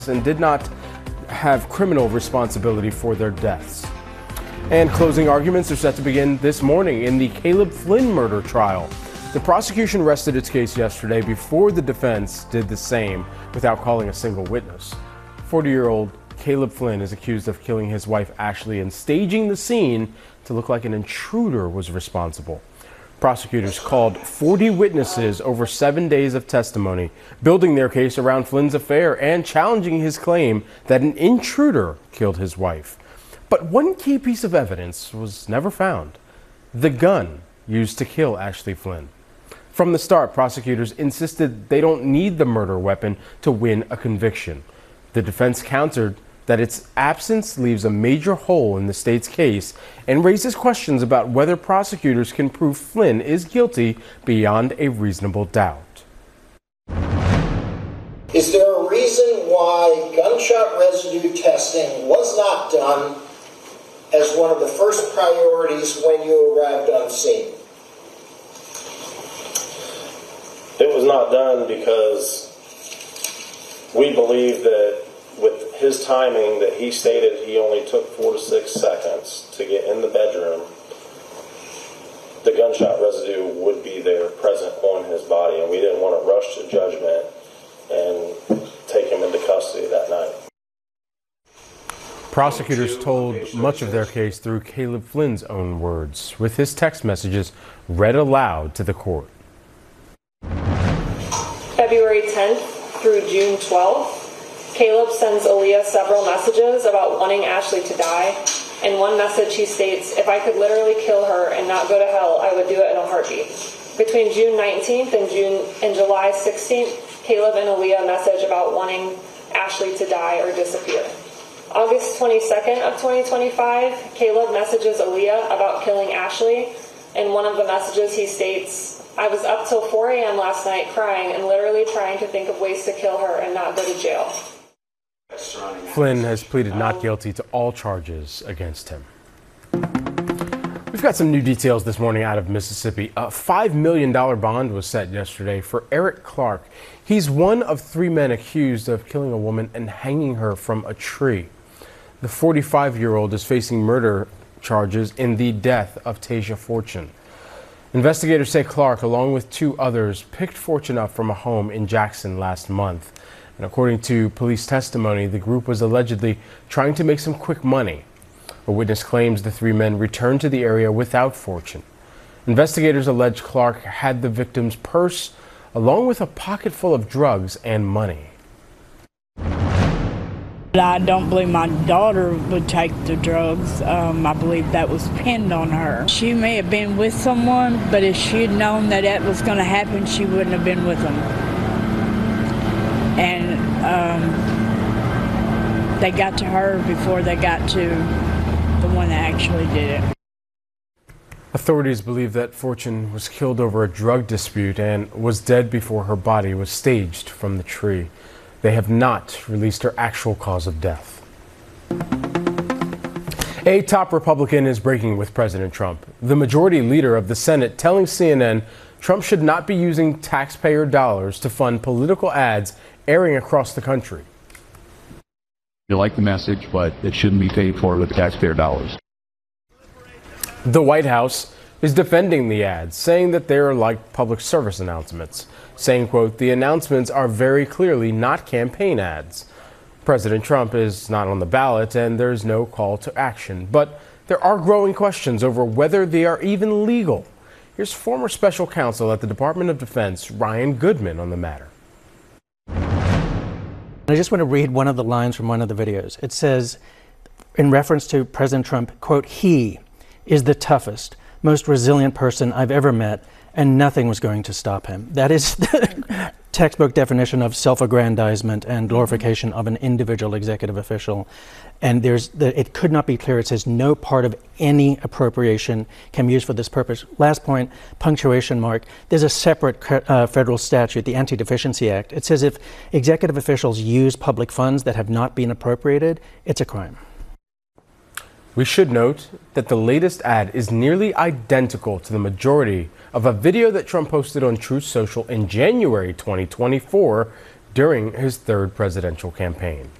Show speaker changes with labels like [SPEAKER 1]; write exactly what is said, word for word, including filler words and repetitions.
[SPEAKER 1] and did not have criminal responsibility for their deaths. And closing arguments are set to begin this morning in the Caleb Flynn murder trial. The prosecution rested its case yesterday before the defense did the same without calling a single witness. forty-year-old Caleb Flynn is accused of killing his wife Ashley and staging the scene to look like an intruder was responsible. Prosecutors called forty witnesses over seven days of testimony, building their case around Flynn's affair and challenging his claim that an intruder killed his wife. But one key piece of evidence was never found: the gun used to kill Ashley Flynn. From the start, prosecutors insisted they don't need the murder weapon to win a conviction. The defense countered that its absence leaves a major hole in the state's case and raises questions about whether prosecutors can prove Flynn is guilty beyond a reasonable doubt.
[SPEAKER 2] Is there a reason why gunshot residue testing was not done as one of the first priorities when you arrived on scene?
[SPEAKER 3] It was not done because we believe that with his timing, that he stated he only took four to six seconds to get in the bedroom, the gunshot residue would be there present on his body, and we didn't want to rush to judgment and take him into custody that night.
[SPEAKER 1] Prosecutors told much of their case through Caleb Flynn's own words, with his text messages read aloud to the court.
[SPEAKER 4] February tenth through June twelfth, Caleb sends Aaliyah several messages about wanting Ashley to die. In one message he states, "If I could literally kill her and not go to hell, I would do it in a heartbeat." Between June nineteenth and June and July sixteenth, Caleb and Aaliyah message about wanting Ashley to die or disappear. August twenty-second of twenty twenty-five, Caleb messages Aaliyah about killing Ashley. In one of the messages he states, "I was up till four a.m. last night crying and literally trying to think of ways to kill her and not go to jail."
[SPEAKER 1] Flynn has pleaded not guilty to all charges against him. We've got some new details this morning out of Mississippi. A five million dollars bond was set yesterday for Eric Clark. He's one of three men accused of killing a woman and hanging her from a tree. The forty-five-year-old is facing murder charges in the death of Tasia Fortune. Investigators say Clark, along with two others, picked Fortune up from a home in Jackson last month. And according to police testimony, the group was allegedly trying to make some quick money. A witness claims the three men returned to the area without Fortune. Investigators allege Clark had the victim's purse, along with a pocket full of drugs and money.
[SPEAKER 5] I don't believe my daughter would take the drugs. Um, I believe that was pinned on her. She may have been with someone, but if she had known that that was going to happen, she wouldn't have been with them. And um, they got to her before they got to the one that actually did it.
[SPEAKER 1] Authorities believe that Fortune was killed over a drug dispute and was dead before her body was staged from the tree. They have not released her actual cause of death. A top Republican is breaking with President Trump. The majority leader of the Senate telling C N N Trump should not be using taxpayer dollars to fund political ads airing across the country.
[SPEAKER 6] You like the message, but it shouldn't be paid for with taxpayer dollars.
[SPEAKER 1] The White House is defending the ads, saying that they are like public service announcements, saying, quote, "The announcements are very clearly not campaign ads." President Trump is not on the ballot and there's no call to action, but there are growing questions over whether they are even legal. Here's former special counsel at the Department of Defense, Ryan Goodman, on the matter.
[SPEAKER 7] I just want to read one of the lines from one of the videos. It says, in reference to President Trump, quote, "He is the toughest, most resilient person I've ever met, and nothing was going to stop him." That is the textbook definition of self-aggrandizement and glorification of an individual executive official. And there's the, it could not be clearer. It says no part of any appropriation can be used for this purpose. Last point, punctuation mark. There's a separate uh, federal statute, the Anti-Deficiency Act. It says if executive officials use public funds that have not been appropriated, it's a crime.
[SPEAKER 1] We should note that the latest ad is nearly identical to the majority of a video that Trump posted on Truth Social in January twenty twenty-four during his third presidential campaign.